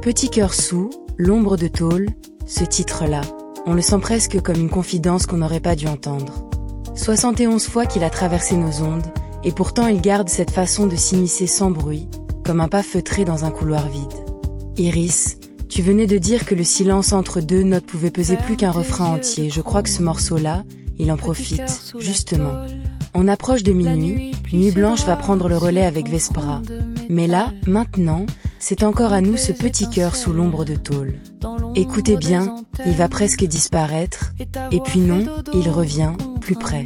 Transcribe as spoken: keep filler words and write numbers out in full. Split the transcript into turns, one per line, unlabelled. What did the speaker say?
Petit cœur sous, l'ombre de tôle, ce titre-là, on le sent presque comme une confidence qu'on n'aurait pas dû entendre. soixante et onze fois qu'il a traversé nos ondes, et pourtant il garde cette façon de s'immiscer sans bruit, comme un pas feutré dans un couloir vide. Iris, tu venais de dire que le silence entre deux notes pouvait peser plus qu'un refrain entier. Je crois que ce morceau-là, il en profite, justement. On approche de minuit, Nuit Blanche va prendre le relais avec Vespera. Mais là, maintenant, c'est encore à nous ce petit cœur sous l'ombre de tôle. Écoutez bien, il va presque disparaître, et puis non, il revient, plus près.